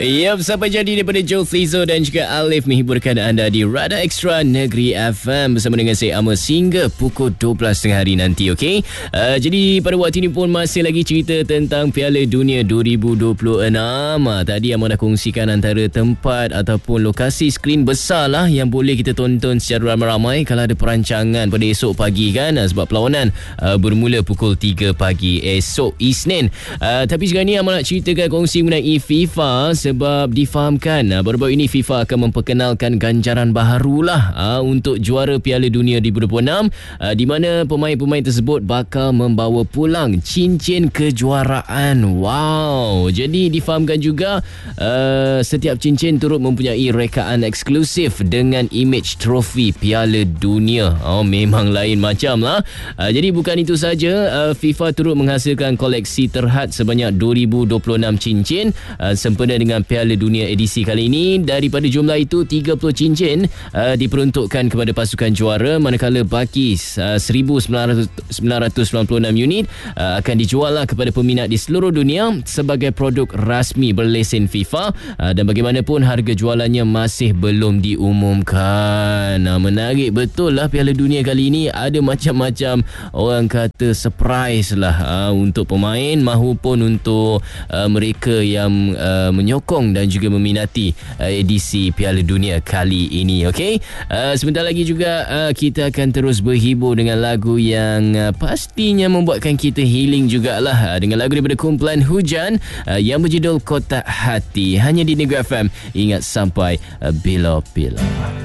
Yap, sampai jadi daripada Joe Flizo dan juga Alif menghiburkan anda di Radar Extra Negeri FM bersama dengan saya Amal hingga pukul 12 tengah hari nanti, okey? Jadi pada waktu ini pun masih lagi cerita tentang Piala Dunia 2026. Tadi Amal dah kongsikan antara tempat ataupun lokasi skrin besar lah yang boleh kita tonton secara ramai-ramai kalau ada perancangan pada esok pagi kan, sebab perlawanan bermula pukul 3 pagi esok Isnin. Tapi sekarang ni Amal nak ceritakan kongsi mengenai FIFA sebab difahamkan baru-baru ini FIFA akan memperkenalkan ganjaran baharu lah untuk juara Piala Dunia 2026 di mana pemain-pemain tersebut bakal membawa pulang cincin kejuaraan. Wow, jadi difahamkan juga setiap cincin turut mempunyai rekaan eksklusif dengan imej trofi Piala Dunia. Memang lain macam lah. Jadi bukan itu saja, FIFA turut menghasilkan koleksi terhad sebanyak 2026 cincin sempena dengan Piala Dunia edisi kali ini. Daripada jumlah itu 30 cincin diperuntukkan kepada pasukan juara, manakala baki 1996 unit akan dijual kepada peminat di seluruh dunia sebagai produk rasmi berlesen FIFA, dan bagaimanapun harga jualannya masih belum diumumkan. Menarik betul lah Piala Dunia kali ini, ada macam-macam orang kata surprise lah untuk pemain mahupun untuk mereka yang menyokong dan juga meminati edisi Piala Dunia kali ini. Okey, sebentar lagi juga kita akan terus berhibur dengan lagu yang pastinya membuatkan kita healing jugalah, dengan lagu daripada kumpulan Hujan yang berjudul Kotak Hati, hanya di Negeri FM. Ingat sampai bila-bila.